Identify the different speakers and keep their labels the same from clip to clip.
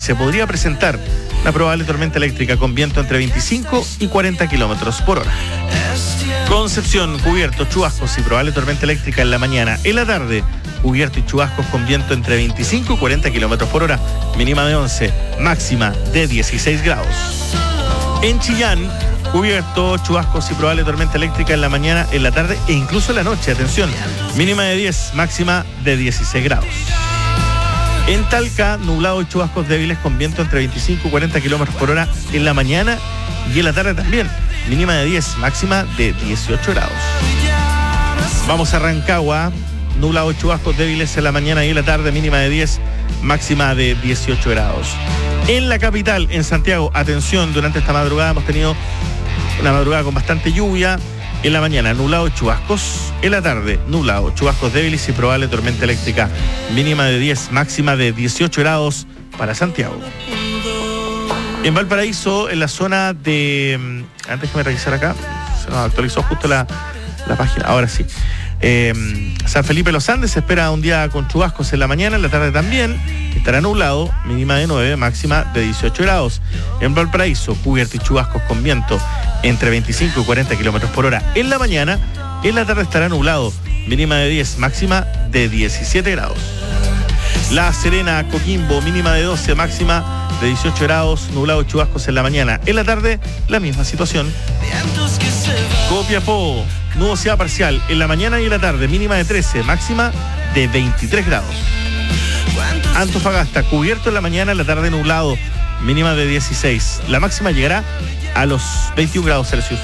Speaker 1: se podría presentar una probable tormenta eléctrica con viento entre 25 y 40 kilómetros por hora. Concepción, cubierto, chubascos y probable tormenta eléctrica en la mañana. En la tarde, cubierto y chubascos con viento entre 25 y 40 kilómetros por hora. Mínima de 11, máxima de 16 grados. En Chillán, cubierto, chubascos y probable tormenta eléctrica en la mañana, en la tarde e incluso en la noche. Atención, mínima de 10, máxima de 16 grados. En Talca, nublado y chubascos débiles con viento entre 25 y 40 kilómetros por hora en la mañana y en la tarde también. Mínima de 10, máxima de 18 grados. Vamos a Rancagua, nublado y chubascos débiles en la mañana y en la tarde, mínima de 10, máxima de 18 grados. En la capital, en Santiago, atención, durante esta madrugada hemos tenido una madrugada con bastante lluvia. En la mañana, nublado y chubascos. En la tarde, nublado, chubascos débiles y probable tormenta eléctrica. Mínima de 10, máxima de 18 grados para Santiago. En Valparaíso, en la zona de... Antes que me revisar acá, se nos actualizó justo la página, ahora sí. San Felipe Los Andes se espera un día con chubascos en la mañana, en la tarde también. Estará nublado, mínima de 9, máxima de 18 grados. En Valparaíso, cubierto y chubascos con viento entre 25 y 40 kilómetros por hora en la mañana. En la tarde estará nublado, mínima de 10, máxima de 17 grados. La Serena, Coquimbo, mínima de 12, máxima de 18 grados, nublado y chubascos en la mañana. En la tarde, la misma situación. Copiapó, nubosidad parcial en la mañana y en la tarde, mínima de 13, máxima de 23 grados. Antofagasta, cubierto en la mañana, en la tarde nublado, mínima de 16. La máxima llegará a los 21 grados Celsius.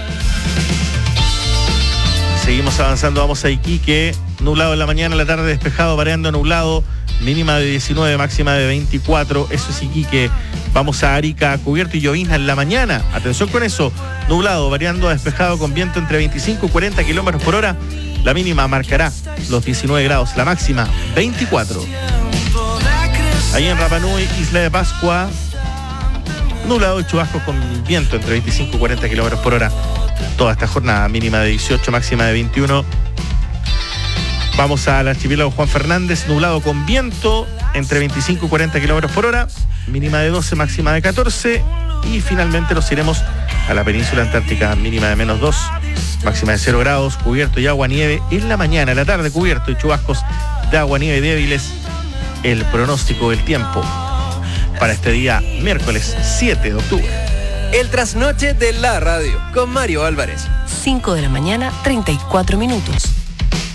Speaker 1: Seguimos avanzando, vamos a Iquique, nublado en la mañana, en la tarde despejado, variando a nublado, mínima de 19, máxima de 24, eso es Iquique. Vamos a Arica, cubierto y llovizna en la mañana, atención con eso, nublado, variando a despejado con viento entre 25 y 40 kilómetros por hora. La mínima marcará los 19 grados, la máxima 24. Ahí en Rapa Nui, Isla de Pascua, nublado y chubascos con viento entre 25 y 40 kilómetros por hora. Toda esta jornada, mínima de 18, máxima de 21. Vamos al archipiélago Juan Fernández, nublado con viento entre 25 y 40 kilómetros por hora, mínima de 12, máxima de 14. Y finalmente nos iremos a la península antártica, mínima de menos 2, máxima de 0 grados, cubierto y agua-nieve en la mañana, en la tarde cubierto y chubascos de agua-nieve débiles. El pronóstico del tiempo para este día miércoles 7 de octubre.
Speaker 2: El trasnoche de la radio con Mario Álvarez.
Speaker 3: 5 de la mañana, 34 minutos.